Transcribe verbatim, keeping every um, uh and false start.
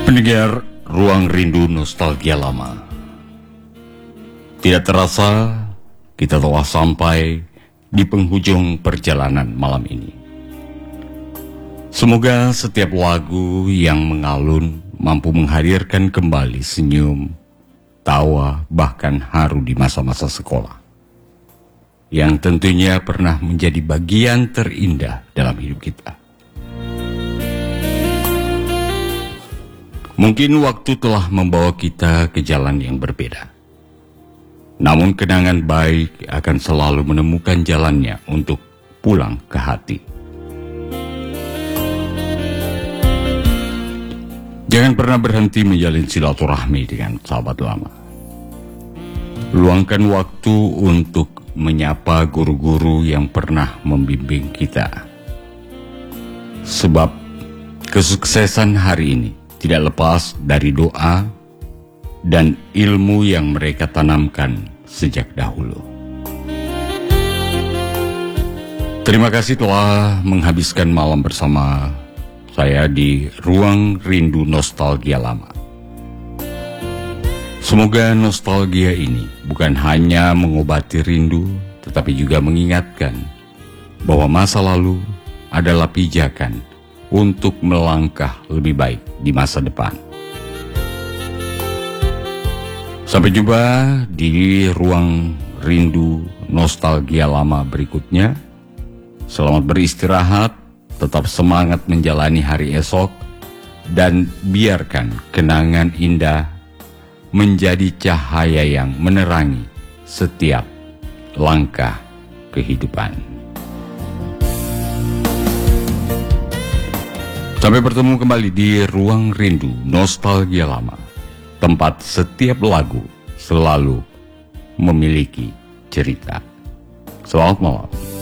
Pendengar Ruang Rindu Nostalgia Lama, tidak terasa kita telah sampai di penghujung perjalanan malam ini. Semoga setiap lagu yang mengalun mampu menghadirkan kembali senyum, tawa, bahkan haru di masa-masa sekolah, yang tentunya pernah menjadi bagian terindah dalam hidup kita. Mungkin waktu telah membawa kita ke jalan yang berbeda. Namun kenangan baik akan selalu menemukan jalannya untuk pulang ke hati. Jangan pernah berhenti menjalin silaturahmi dengan sahabat lama. Luangkan waktu untuk menyapa guru-guru yang pernah membimbing kita. Sebab kesuksesan hari ini tidak lepas dari doa dan ilmu yang mereka tanamkan sejak dahulu. Terima kasih telah menghabiskan malam bersama saya di Ruang Rindu Nostalgia Lama. Semoga nostalgia ini bukan hanya mengobati rindu, tetapi juga mengingatkan bahwa masa lalu adalah pijakan untuk melangkah lebih baik di masa depan. Sampai jumpa di Ruang Rindu Nostalgia Lama berikutnya. Selamat beristirahat, tetap semangat menjalani hari esok, dan biarkan kenangan indah menjadi cahaya yang menerangi setiap langkah kehidupan. Sampai bertemu kembali di Ruang Rindu Nostalgia Lama, tempat setiap lagu selalu memiliki cerita. Selamat malam.